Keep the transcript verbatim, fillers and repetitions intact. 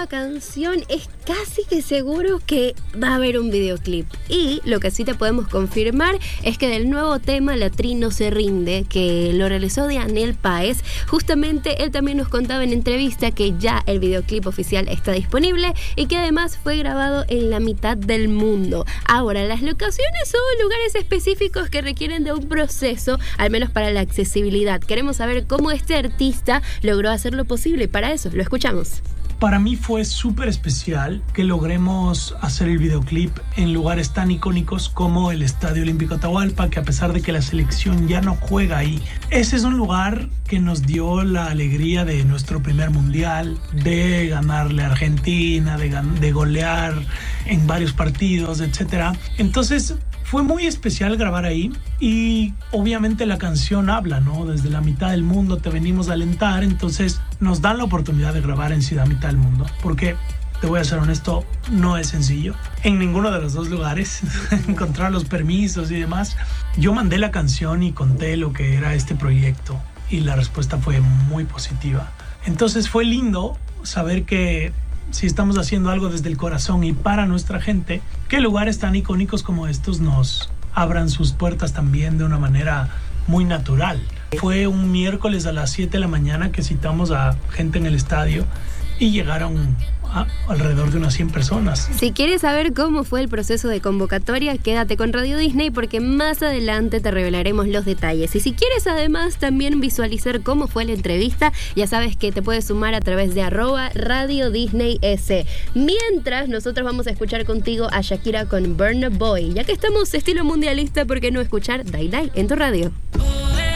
nueva canción, es casi que seguro que va a haber un videoclip. Y lo que sí te podemos confirmar es que del nuevo tema La Tri no se rinde, que lo realizó Daniel Páez, justamente él también nos contaba en entrevista que ya el videoclip oficial está disponible y que además fue grabado en la mitad del mundo. Ahora, las locaciones son lugares específicos que requieren de un proceso, al menos para la accesibilidad. Queremos saber cómo este artista logró hacerlo posible y para eso lo escuchamos. Para mí fue súper especial que logremos hacer el videoclip en lugares tan icónicos como el Estadio Olímpico Atahualpa, que a pesar de que la selección ya no juega ahí, ese es un lugar que nos dio la alegría de nuestro primer mundial, de ganarle a Argentina, de, de golear en varios partidos, etcétera. Entonces fue muy especial grabar ahí y obviamente la canción habla, ¿no? Desde la mitad del mundo te venimos a alentar, entonces nos dan la oportunidad de grabar en Ciudad Mitad del Mundo, porque te voy a ser honesto, no es sencillo en ninguno de los dos lugares encontrar los permisos y demás. Yo mandé la canción y conté lo que era este proyecto y la respuesta fue muy positiva. Entonces fue lindo saber que si estamos haciendo algo desde el corazón y para nuestra gente, que lugares tan icónicos como estos nos abran sus puertas también de una manera muy natural. Fue un miércoles a las siete de la mañana que citamos a gente en el estadio y llegaron a alrededor de unas cien personas. Si quieres saber cómo fue el proceso de convocatoria, quédate con Radio Disney porque más adelante te revelaremos los detalles. Y si quieres además también visualizar cómo fue la entrevista, ya sabes que te puedes sumar a través de arroba Radio Disney S. Mientras, nosotros vamos a escuchar contigo a Shakira con Burna Boy. Ya que estamos estilo mundialista, ¿por qué no escuchar Dai Dai en tu radio?